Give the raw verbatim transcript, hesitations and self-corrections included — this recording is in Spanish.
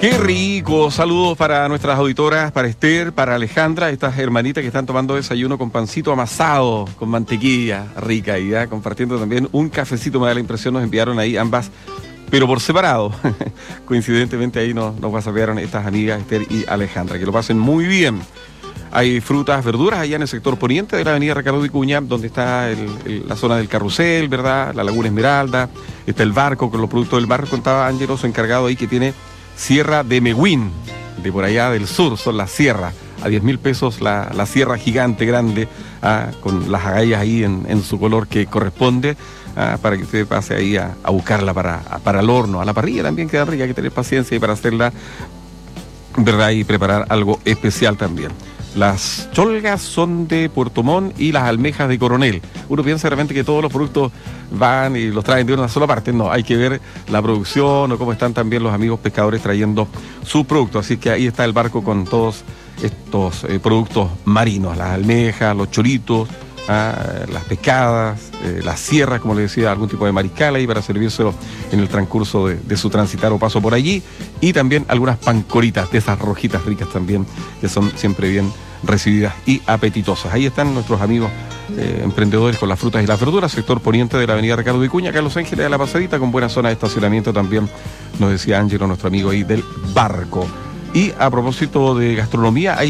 Qué rico, saludos para nuestras auditoras, para Esther, para Alejandra, estas hermanitas que están tomando desayuno con pancito amasado, con mantequilla rica y ya compartiendo también un cafecito, me da la impresión, nos enviaron ahí ambas, pero por separado. Coincidentemente ahí nos, nos whatsappearon estas amigas Esther y Alejandra, que lo pasen muy bien. Hay frutas, verduras allá en el sector poniente de la avenida Ricardo Vicuña, donde está el, el, la zona del Carrusel, ¿verdad? La Laguna Esmeralda, está el barco con los productos del barco, contaba Ángelo, su encargado ahí, que tiene Sierra de Mehuín, de por allá del sur, son las sierras, a diez mil pesos la, la sierra gigante, grande, ah, con las agallas ahí en, en su color que corresponde, ah, para que usted pase ahí a, a buscarla para, para el horno, a la parrilla también queda rica, hay que tener paciencia y para hacerla, ¿verdad? Y preparar algo especial también. Las cholgas son de Puerto Montt y las almejas de Coronel. Uno piensa realmente que todos los productos van y los traen de una sola parte. No, hay que ver la producción o cómo están también los amigos pescadores trayendo su producto. Así que ahí está el barco con todos estos eh, productos marinos. Las almejas, los choritos, ah, las pescadas, eh, las sierras, como le decía, algún tipo de mariscal ahí para servírselo en el transcurso de, de su transitar o paso por allí. Y también algunas pancoritas de esas rojitas ricas también, que son siempre bien recibidas y apetitosas. Ahí están nuestros amigos eh, emprendedores con las frutas y las verduras, sector poniente de la avenida Ricardo Vicuña, acá en Los Ángeles de la Pasadita, con buena zona de estacionamiento también, nos decía Ángelo, nuestro amigo ahí del barco. Y a propósito de gastronomía, hay